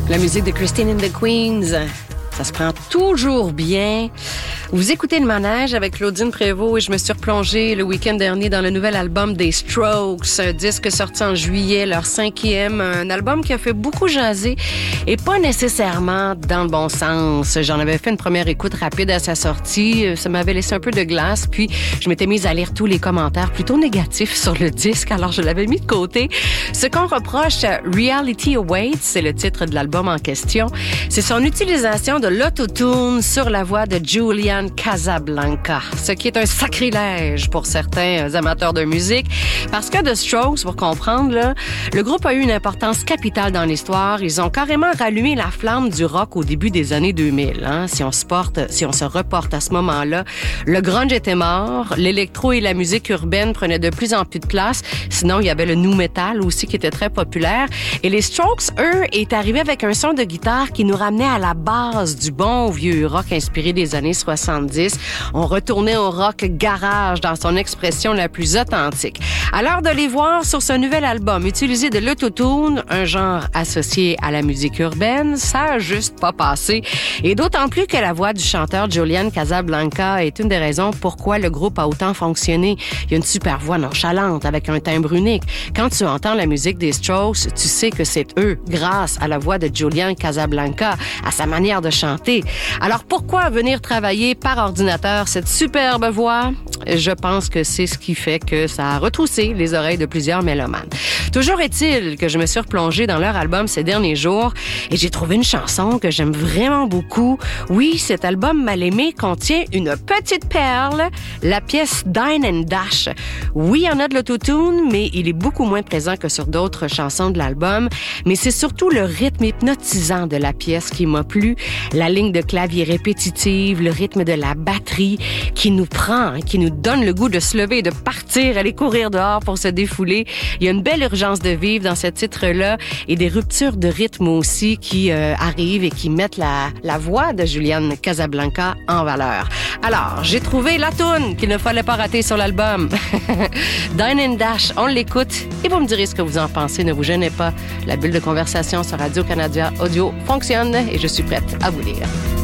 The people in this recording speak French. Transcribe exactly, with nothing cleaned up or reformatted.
La musique de Christine and the Queens, ça se prend toujours bien. Vous écoutez Le Manège avec Claudine Prévost et je me suis replongée le week-end dernier dans le nouvel album des Strokes, un disque sorti en juillet, leur cinquième, un album qui a fait beaucoup jaser et pas nécessairement dans le bon sens. J'en avais fait une première écoute rapide à sa sortie, ça m'avait laissé un peu de glace, puis je m'étais mise à lire tous les commentaires plutôt négatifs sur le disque, alors je l'avais mis de côté. Ce qu'on reproche à Reality Awaits, c'est le titre de l'album en question, c'est son utilisation de l'autotune sur la voix de Julian Casablanca, ce qui est un sacrilège pour certains amateurs de musique, parce que The Strokes, pour comprendre, là, le groupe a eu une importance capitale dans l'histoire. Ils ont carrément rallumé la flamme du rock au début des années deux mille. Hein. Si on se porte, si on se reporte à ce moment-là, le grunge était mort, l'électro et la musique urbaine prenaient de plus en plus de place. Sinon, il y avait le nu metal aussi qui était très populaire. Et les Strokes, eux, est arrivé avec un son de guitare qui nous ramenait à la base du bon vieux rock inspiré des années soixante-dix. On retournait au rock garage dans son expression la plus authentique. À l'heure de les voir sur ce nouvel album, utiliser de l'autotune, un genre associé à la musique urbaine, ça a juste pas passé. Et d'autant plus que la voix du chanteur Julian Casablanca est une des raisons pourquoi le groupe a autant fonctionné. Il y a une super voix nonchalante avec un timbre unique. Quand tu entends la musique des Strokes, tu sais que c'est eux, grâce à la voix de Julian Casablanca, à sa manière de chanter. Alors pourquoi venir travailler par ordinateur cette superbe voix? Je pense que c'est ce qui fait que ça a retroussé les oreilles de plusieurs mélomanes. Toujours est-il que je me suis replongée dans leur album ces derniers jours et j'ai trouvé une chanson que j'aime vraiment beaucoup. Oui, cet album Mal aimé contient une petite perle, la pièce Dine and Dash. Oui, il y en a de l'autotune, mais il est beaucoup moins présent que sur d'autres chansons de l'album. Mais c'est surtout le rythme hypnotisant de la pièce qui m'a plu. La ligne de clavier répétitive, le rythme de la batterie qui nous prend, hein, qui nous donne le goût de se lever et de partir, aller courir dehors pour se défouler. Il y a une belle urgence de vivre dans ce titre-là et des ruptures de rythme aussi qui euh, arrivent et qui mettent la, la voix de Julian Casablanca en valeur. Alors, j'ai trouvé la toune qu'il ne fallait pas rater sur l'album. Dine and Dash, on l'écoute et vous me direz ce que vous en pensez. Ne vous gênez pas. La bulle de conversation sur Radio-Canada Audio fonctionne et je suis prête à vous lire.